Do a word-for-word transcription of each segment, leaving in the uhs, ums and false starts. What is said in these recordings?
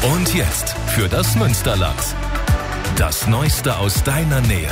Und jetzt für das Münsterland. Das Neueste aus deiner Nähe.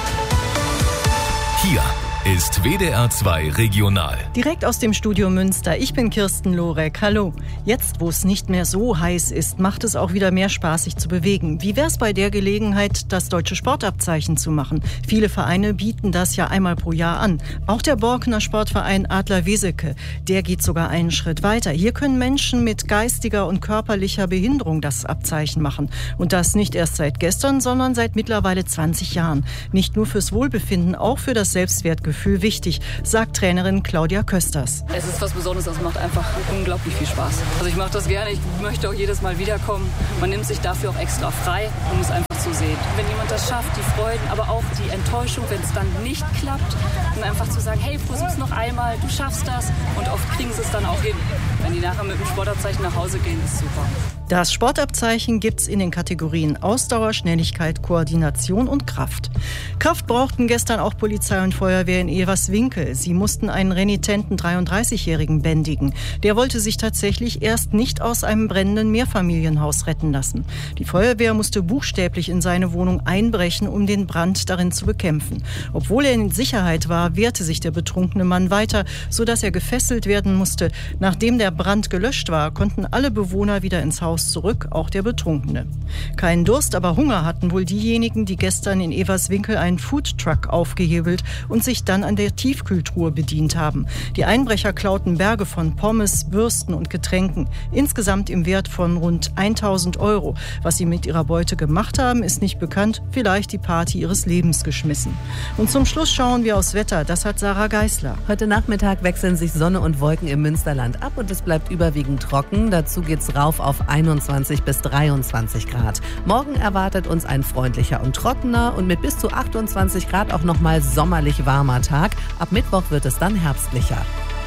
Hier ist W D R zwei Regional. Direkt aus dem Studio Münster. Ich bin Kirsten Lorek. Hallo. Jetzt, wo es nicht mehr so heiß ist, macht es auch wieder mehr Spaß, sich zu bewegen. Wie wäre es bei der Gelegenheit, das deutsche Sportabzeichen zu machen? Viele Vereine bieten das ja einmal pro Jahr an. Auch der Borkener Sportverein Adler Weseke, der geht sogar einen Schritt weiter. Hier können Menschen mit geistiger und körperlicher Behinderung das Abzeichen machen. Und das nicht erst seit gestern, sondern seit mittlerweile zwanzig Jahren. Nicht nur fürs Wohlbefinden, auch für das Selbstwertgefühl wichtig, sagt Trainerin Claudia Kösters. Es ist was Besonderes, das macht einfach unglaublich viel Spaß. Also ich mache das gerne, ich möchte auch jedes Mal wiederkommen. Man nimmt sich dafür auch extra frei, um es einfach zu sehen. Wenn jemand das schafft, die Freuden, aber auch die Enttäuschung, wenn es dann nicht klappt, und einfach zu sagen, hey, versuch's noch einmal, du schaffst das, und oft kriegen sie es dann auch hin. Wenn die nachher mit dem Sportabzeichen nach Hause gehen, ist super. Das Sportabzeichen gibt's in den Kategorien Ausdauer, Schnelligkeit, Koordination und Kraft. Kraft brauchten gestern auch Polizei und Feuerwehr in Everswinkel. Sie mussten einen renitenten dreiunddreißigjährigen bändigen. Der wollte sich tatsächlich erst nicht aus einem brennenden Mehrfamilienhaus retten lassen. Die Feuerwehr musste buchstäblich in seine Wohnung einbrechen, um den Brand darin zu bekämpfen. Obwohl er in Sicherheit war, wehrte sich der betrunkene Mann weiter, sodass er gefesselt werden musste. Nachdem der Brand gelöscht war, konnten alle Bewohner wieder ins Haus zurück, auch der Betrunkene. Keinen Durst, aber Hunger hatten wohl diejenigen, die gestern in Everswinkel einen Foodtruck aufgehebelt und sich dann an der Tiefkühltruhe bedient haben. Die Einbrecher klauten Berge von Pommes, Würsten und Getränken, insgesamt im Wert von rund tausend Euro. Was sie mit ihrer Beute gemacht haben, ist nicht bekannt, vielleicht die Party ihres Lebens geschmissen. Und zum Schluss schauen wir aufs Wetter, das hat Sarah Geisler. Heute Nachmittag wechseln sich Sonne und Wolken im Münsterland ab und es bleibt überwiegend trocken. Dazu geht's rauf auf einundzwanzig bis dreiundzwanzig Grad. Morgen erwartet uns ein freundlicher und trockener und mit bis zu achtundzwanzig Grad auch nochmal sommerlich warmer Tag. Ab Mittwoch wird es dann herbstlicher.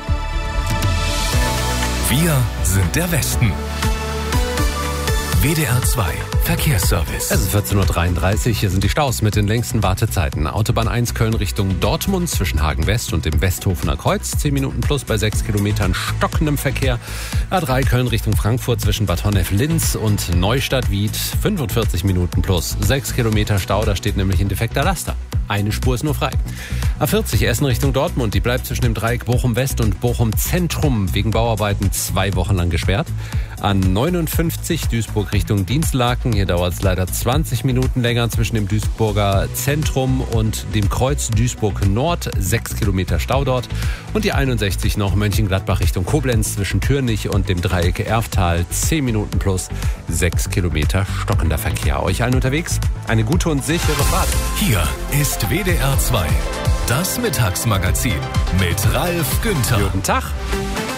Wir sind der Westen. W D R zwei Verkehrsservice. Es ist vierzehn Uhr dreiunddreißig. Hier sind die Staus mit den längsten Wartezeiten. Autobahn eins Köln Richtung Dortmund zwischen Hagen West und dem Westhofener Kreuz. zehn Minuten plus bei sechs Kilometern stockendem Verkehr. A drei Köln Richtung Frankfurt zwischen Bad Honnef-Linz und Neustadt-Wied. fünfundvierzig Minuten plus sechs Kilometer Stau. Da steht nämlich ein defekter Laster. Eine Spur ist nur frei. A vierzig Essen Richtung Dortmund. Die bleibt zwischen dem Dreieck Bochum-West und Bochum-Zentrum wegen Bauarbeiten zwei Wochen lang gesperrt. A neunundfünfzig Duisburg Richtung Dienstlaken. Hier dauert es leider zwanzig Minuten länger zwischen dem Duisburger Zentrum und dem Kreuz Duisburg Nord. sechs Kilometer Stau dort. Und die einundsechzig noch Mönchengladbach Richtung Koblenz zwischen Türnich und dem Dreieck Erftal. zehn Minuten plus sechs Kilometer stockender Verkehr. Euch allen unterwegs eine gute und sichere Fahrt. Hier ist W D R zwei. Das Mittagsmagazin mit Ralf Günther. Guten Tag.